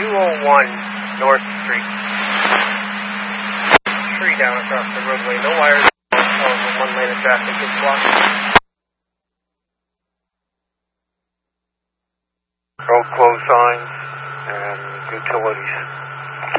201 North Street. Tree down across the roadway. No wires. One lane of traffic is blocked. Road closed signs and utilities.